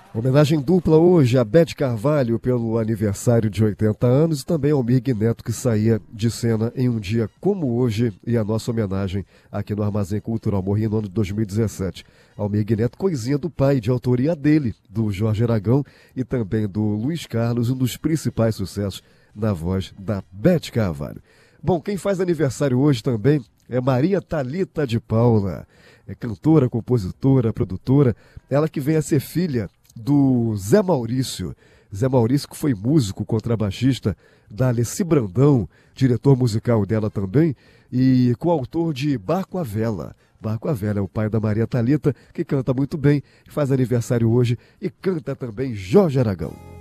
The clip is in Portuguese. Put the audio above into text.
Homenagem dupla hoje a Beth Carvalho pelo aniversário de 80 anos e também ao Mir Neto, que saía de cena em um dia como hoje, e a nossa homenagem aqui no Armazém Cultural. Morri no ano de 2017. Almir Neto, coisinha do pai, de autoria dele, do Jorge Aragão e também do Luiz Carlos, um dos principais sucessos na voz da Beth Carvalho. Bom, quem faz aniversário hoje também é Maria Thalita de Paula. É cantora, compositora, produtora. Ela que vem a ser filha do Zé Maurício. Zé Maurício, que foi músico, contrabaixista da Alessi Brandão, diretor musical dela também, e coautor de Barco à Vela. Barco à Vela é o pai da Maria Thalita, que canta muito bem, faz aniversário hoje e canta também Jorge Aragão.